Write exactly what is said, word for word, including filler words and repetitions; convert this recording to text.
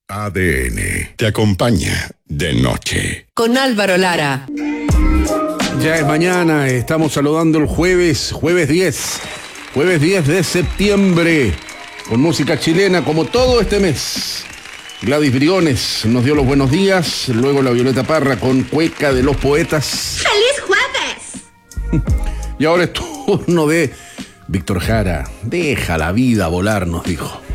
A D N te acompaña de noche. Con Álvaro Lara. Ya es mañana, estamos saludando el jueves, jueves diez. Jueves diez de septiembre. Con música chilena como todo este mes. Gladys Briones nos dio los buenos días. Luego la Violeta Parra con Cueca de los Poetas. ¡Feliz jueves! Y ahora es turno de Víctor Jara. Deja la vida volar, nos dijo.